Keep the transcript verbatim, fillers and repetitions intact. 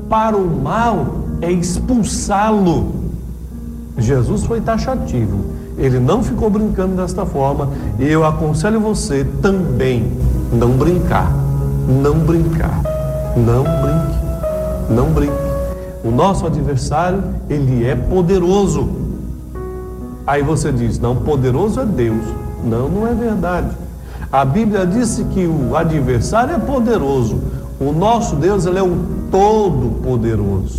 para o mal é expulsá-lo. Jesus foi taxativo, ele não ficou brincando desta forma, e eu aconselho você também não brincar, não brincar, não brinque, não brinque. O nosso adversário, ele é poderoso. Aí você diz, não, poderoso é Deus. Não, não é verdade. A Bíblia disse que o adversário é poderoso. O nosso Deus, ele é o todo-poderoso.